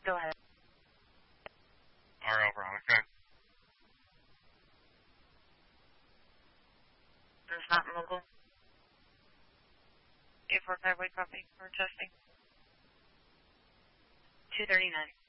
Go ahead. RL Veronica. It's not local. 845 wait copy. We're testing. 239.